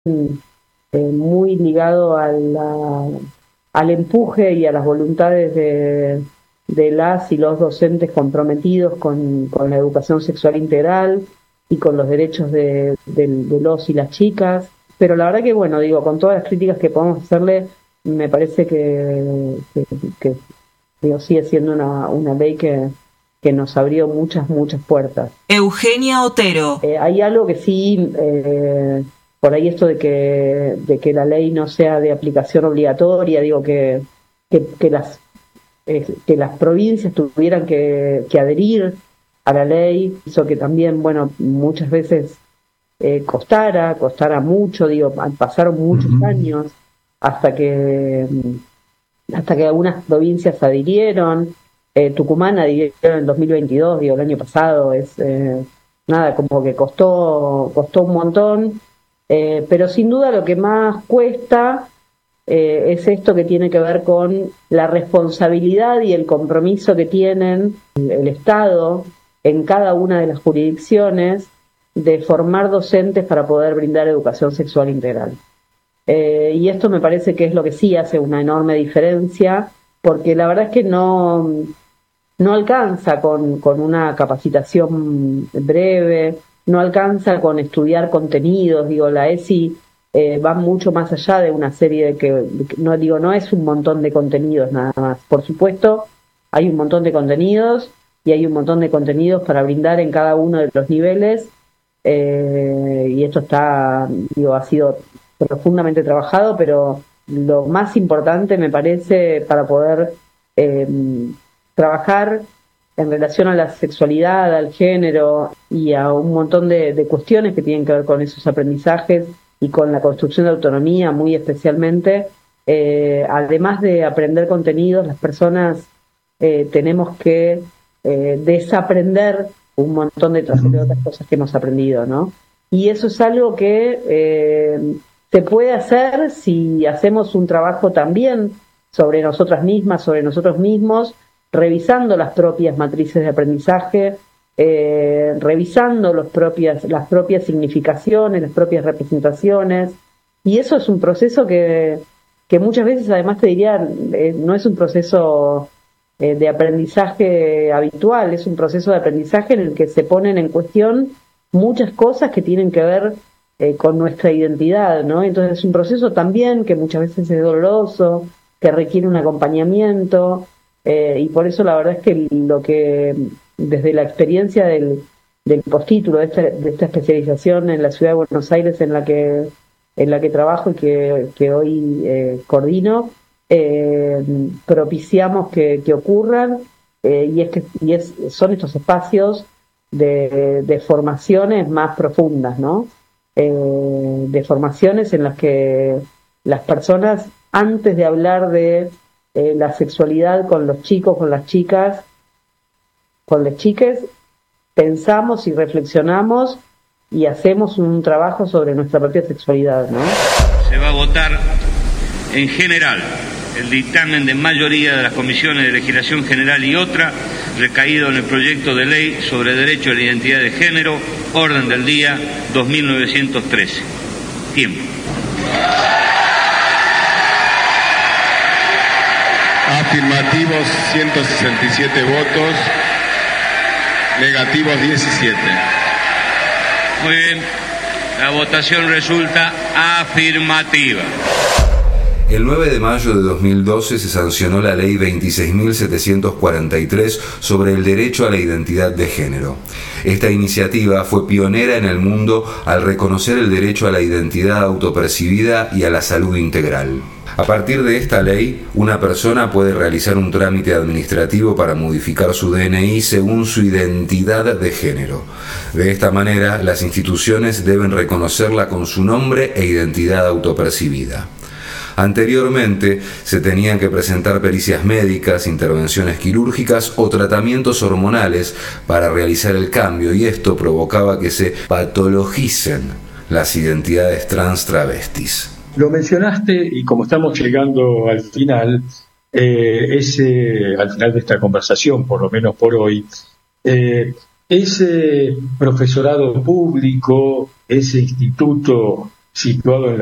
muy ligado al empuje y a las voluntades de las y los docentes comprometidos con la educación sexual integral y con los derechos de los y las chicas. Pero la verdad que, bueno, digo, con todas las críticas que podemos hacerle, me parece que digo, sigue siendo una ley que nos abrió muchas puertas. Eugenia Otero. Hay algo que sí, por ahí esto de que la ley no sea de aplicación obligatoria, digo que las provincias tuvieran que adherir a la ley, hizo que también, bueno, muchas veces costara mucho, digo, pasaron muchos años hasta que algunas provincias adhirieron. Tucumán adhirió en 2022, digo, el año pasado. Nada, como que costó un montón, pero sin duda lo que más cuesta es esto que tiene que ver con la responsabilidad y el compromiso que tienen el Estado en cada una de las jurisdicciones de formar docentes para poder brindar educación sexual integral. Y esto me parece que es lo que sí hace una enorme diferencia, porque la verdad es que no alcanza con una capacitación breve, no alcanza con estudiar contenidos. Digo, la ESI va mucho más allá de una serie no es un montón de contenidos nada más. Por supuesto, hay un montón de contenidos y hay un montón de contenidos para brindar en cada uno de los niveles, y esto ha sido profundamente trabajado, pero lo más importante me parece para poder trabajar en relación a la sexualidad, al género y a un montón de cuestiones que tienen que ver con esos aprendizajes y con la construcción de autonomía muy especialmente. Además de aprender contenidos, las personas tenemos que desaprender un montón de otras cosas que hemos aprendido, ¿no? Y eso es algo que se puede hacer si hacemos un trabajo también sobre nosotras mismas, sobre nosotros mismos, revisando las propias matrices de aprendizaje, revisando las propias significaciones, las propias representaciones. Y eso es un proceso que muchas veces, además te diría, no es un proceso de aprendizaje habitual, es un proceso de aprendizaje en el que se ponen en cuestión muchas cosas que tienen que ver con nuestra identidad, ¿no? Entonces es un proceso también que muchas veces es doloroso, que requiere un acompañamiento, y por eso la verdad es que lo que desde la experiencia del postítulo de esta especialización en la ciudad de Buenos Aires en la que trabajo y que hoy coordino, propiciamos que ocurran, son estos espacios de formaciones más profundas, ¿no? De formaciones en las que las personas, antes de hablar de la sexualidad con los chicos, con las chicas, con las chiques, pensamos y reflexionamos y hacemos un trabajo sobre nuestra propia sexualidad, ¿no? Se va a votar en general el dictamen de mayoría de las comisiones de legislación general y otra, recaído en el proyecto de ley sobre derecho a la identidad de género, orden del día 2913. Tiempo. Afirmativos 167 votos, negativos 17. Muy bien, la votación resulta afirmativa. El 9 de mayo de 2012 se sancionó la Ley 26.743 sobre el derecho a la identidad de género. Esta iniciativa fue pionera en el mundo al reconocer el derecho a la identidad autopercibida y a la salud integral. A partir de esta ley, una persona puede realizar un trámite administrativo para modificar su DNI según su identidad de género. De esta manera, las instituciones deben reconocerla con su nombre e identidad autopercibida. Anteriormente, se tenían que presentar pericias médicas, intervenciones quirúrgicas o tratamientos hormonales para realizar el cambio, y esto provocaba que se patologicen las identidades trans travestis. Lo mencionaste, y como estamos llegando al final, al final de esta conversación, por lo menos por hoy, ese profesorado público, ese instituto situado en